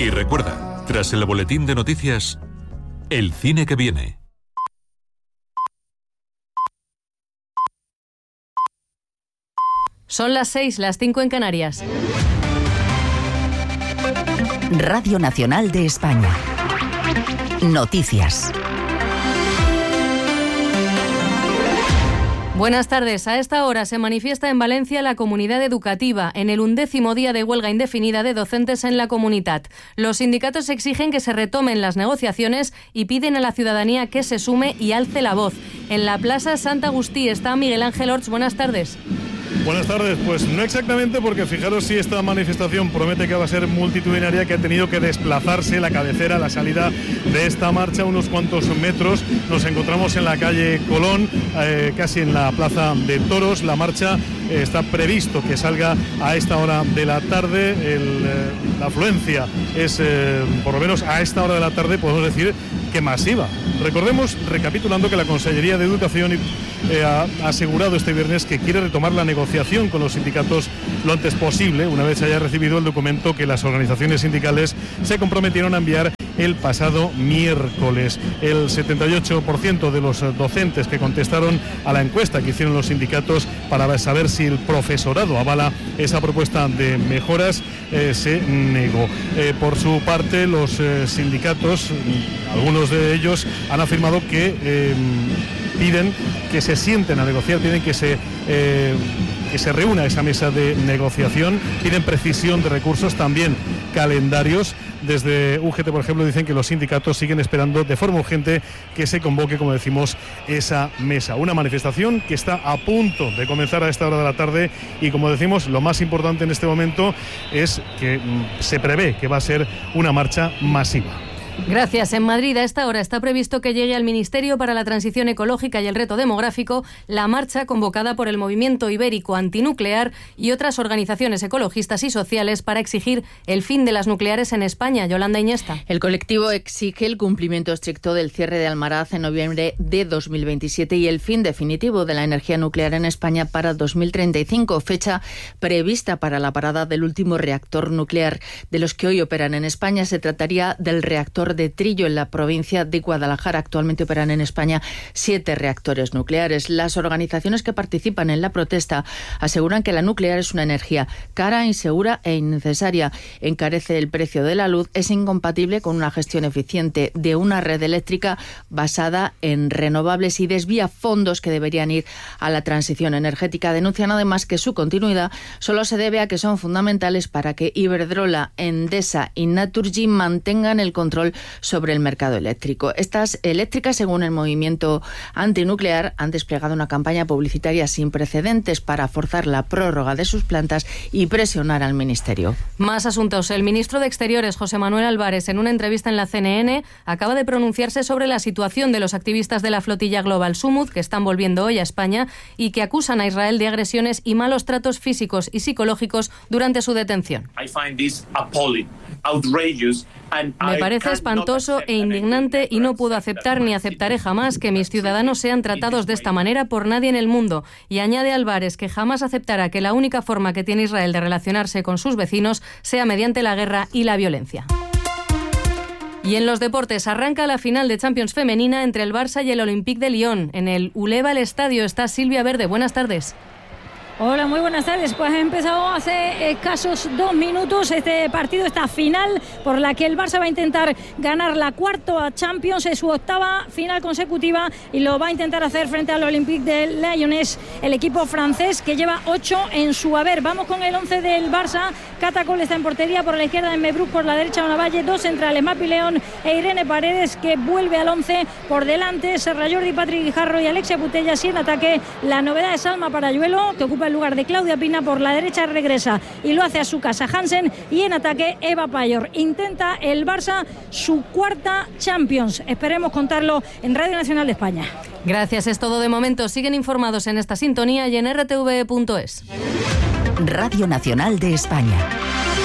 Y recuerda, tras el boletín de noticias, el cine que viene. Son las 6, las 5 en Canarias. Radio Nacional de España. Noticias. Buenas tardes. A esta hora se manifiesta en Valencia la comunidad educativa en el 11º día de huelga indefinida de docentes en la comunidad. Los sindicatos exigen que se retomen las negociaciones y piden a la ciudadanía que se sume y alce la voz. En la Plaza Sant Agustí está Miguel Ángel Orts. Buenas tardes. Buenas tardes, pues no exactamente, porque fijaros si esta manifestación promete que va a ser multitudinaria, que ha tenido que desplazarse la cabecera, la salida de esta marcha unos cuantos metros. Nos encontramos en la calle Colón, casi en la Plaza de Toros. La marcha está previsto que salga a esta hora de la tarde. La afluencia es, por lo menos a esta hora de la tarde, podemos decir que masiva. Recordemos, recapitulando, que la Consellería de Educación ha asegurado este viernes que quiere retomar la negociación con los sindicatos lo antes posible, una vez haya recibido el documento que las organizaciones sindicales se comprometieron a enviar el pasado miércoles. El 78% de los docentes que contestaron a la encuesta que hicieron los sindicatos para saber si el profesorado avala esa propuesta de mejoras se negó. Por su parte, los sindicatos, algunos de ellos, han afirmado que piden que se sienten a negociar, piden que se reúna esa mesa de negociación, piden precisión de recursos, también calendarios. Desde UGT, por ejemplo, dicen que los sindicatos siguen esperando de forma urgente que se convoque, como decimos, esa mesa. Una manifestación que está a punto de comenzar a esta hora de la tarde y, como decimos, lo más importante en este momento es que se prevé que va a ser una marcha masiva. Gracias. En Madrid, a esta hora está previsto que llegue al Ministerio para la Transición Ecológica y el Reto Demográfico la marcha convocada por el Movimiento Ibérico Antinuclear y otras organizaciones ecologistas y sociales para exigir el fin de las nucleares en España. Yolanda Iñesta. El colectivo exige el cumplimiento estricto del cierre de Almaraz en noviembre de 2027 y el fin definitivo de la energía nuclear en España para 2035, fecha prevista para la parada del último reactor nuclear de los que hoy operan en España. Se trataría del reactor de Trillo, en la provincia de Guadalajara. Actualmente operan en España 7 reactores nucleares. Las organizaciones que participan en la protesta aseguran que la nuclear es una energía cara, insegura e innecesaria. Encarece el precio de la luz, es incompatible con una gestión eficiente de una red eléctrica basada en renovables y desvía fondos que deberían ir a la transición energética. Denuncian además que su continuidad solo se debe a que son fundamentales para que Iberdrola, Endesa y Naturgy mantengan el control sobre el mercado eléctrico. Estas eléctricas, según el movimiento antinuclear, han desplegado una campaña publicitaria sin precedentes para forzar la prórroga de sus plantas y presionar al Ministerio. Más asuntos. El ministro de Exteriores, José Manuel Álvarez, en una entrevista en la CNN, acaba de pronunciarse sobre la situación de los activistas de la flotilla Global Sumud, que están volviendo hoy a España y que acusan a Israel de agresiones y malos tratos físicos y psicológicos durante su detención. Me parece espantoso e indignante y no puedo aceptar ni aceptaré jamás que mis ciudadanos sean tratados de esta manera por nadie en el mundo. Y añade Álvarez que jamás aceptará que la única forma que tiene Israel de relacionarse con sus vecinos sea mediante la guerra y la violencia. Y en los deportes, arranca la final de Champions femenina entre el Barça y el Olympique de Lyon. En el Uleva, el estadio, está Silvia Verde. Buenas tardes. Hola, muy buenas tardes. Pues ha empezado hace escasos 2 minutos este partido, esta final por la que el Barça va a intentar ganar la cuarta Champions, es su 8ª final consecutiva y lo va a intentar hacer frente al Olympique de Lyonnais, el equipo francés que lleva 8 en su haber. Vamos con el 11 del Barça. Cata Cole está en portería, por la izquierda Mebrook, por la derecha Onavalle, 2 centrales, Mapi León e Irene Paredes, que vuelve al 11. Por delante Serra Jordi, Patrick Guijarro y Alexia Putellas, y en ataque la novedad es Alma Parayuelo, que ocupa el lugar de Claudia Pina. Por la derecha regresa y lo hace a su casa Hansen, y en ataque Eva Payor. Intenta el Barça su 4ª Champions. Esperemos contarlo en Radio Nacional de España. Gracias, es todo de momento. Siguen informados en esta sintonía y en rtv.es. Radio Nacional de España.